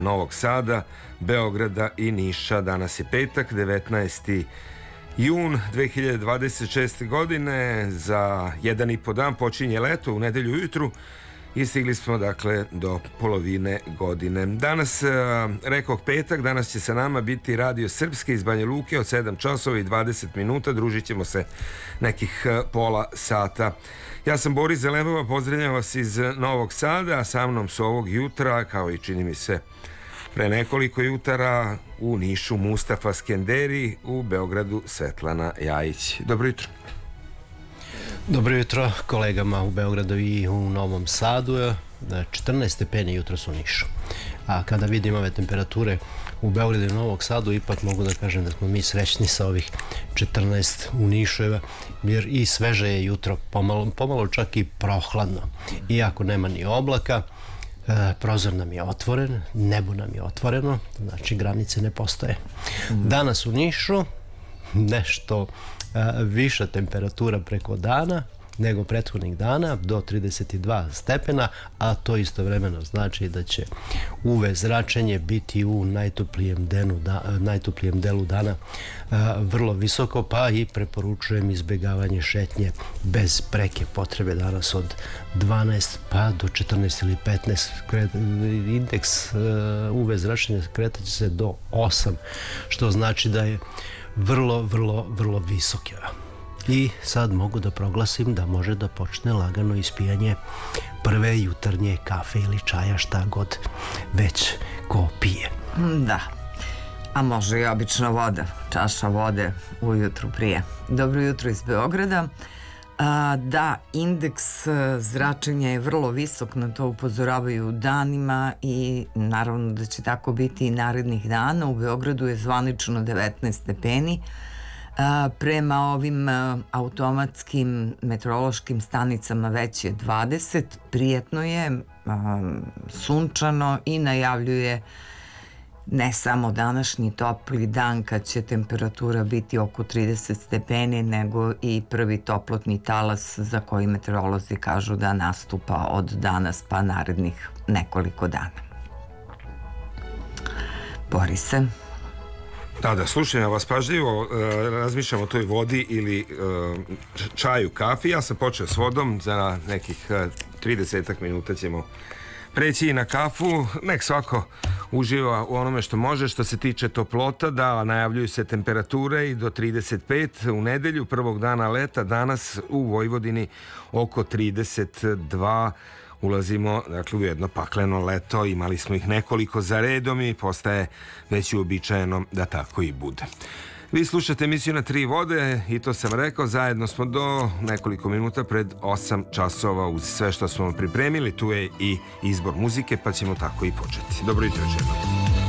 Novog Sada, Beograda i Niša. Danas je petak, 19. jun 2026. godine. Za 1,5 dan počinje leto u nedelju ujutru i stigli smo dakle do polovine godine. Danas, rekoh petak, danas će sa nama biti Radio Srpske iz Banja Luke od 7 časova i 20 minuta. Družit ćemo se nekih pola sata. Ja sam Boris Zelebova, pozdravljam vas iz Novog Sada, a sa mnom su ovog jutra, kao i čini mi se pre nekoliko jutara, u Nišu Mustafa Skenderi, u Beogradu Svetlana Jajić. Dobro jutro. Dobro jutro kolegama u Beogradu i u Novom Sadu. 14 stepeni jutros u Nišu. A kada vidim ove temperature u Beogradu i Novog Sadu, ipak mogu da kažem da smo mi srećni sa ovih 14 u Nišu, jer i sveže je jutro, pomalo čak i prohladno. Iako nema ni oblaka, prozor nam je otvoren, nebo nam je otvoreno, znači granice ne postoje. Danas u Nišu nešto viša temperatura preko dana nego prethodnih dana, do 32 stepena, a to istovremeno znači da će UV zračenje biti u najtoplijem delu dana vrlo visoko, pa i preporučujem izbjegavanje šetnje bez preke potrebe danas od 12 pa do 14 ili 15. Indeks UV zračenja kretat će se do 8, što znači da je vrlo visok. I sad mogu da proglasim da može da počne lagano ispijanje prve jutarnje kafe ili čaja, šta god već ko pije. Da, a može i obična voda, čaša vode ujutru prije. Dobro jutro iz Beograda. Da, indeks zračenja je vrlo visok, na to upozoravaju danima i naravno da će tako biti i narednih dana. U Beogradu je zvanično 19 stepeni. Prema ovim automatskim meteorološkim stanicama već je 20, prijetno je, sunčano i najavljuje ne samo današnji topli dan kad će temperatura biti oko 30 stepeni, nego i prvi toplotni talas za koji meteorolozi kažu da nastupa od danas pa narednih nekoliko dana. Borise? Da, slušam ja vas pažljivo, razmišljam o toj vodi ili čaju, kafi. Ja sam počeo s vodom, za nekih 30 minuta ćemo preći i na kafu. Nek svako uživa u onome što može. Što se tiče toplota, da, najavljuju se temperature i do 35 u nedelju, prvog dana leta. Danas u Vojvodini oko 32. Ulazimo, dakle, u jedno pakleno leto, imali smo ih nekoliko za redom i postaje već uobičajeno da tako i bude. Vi slušate emisiju Na tri vode i to sam rekao, zajedno smo do nekoliko minuta pred 8 časova uz sve što smo pripremili, tu je i izbor muzike, pa ćemo tako i početi. Dobro jutro još jednom.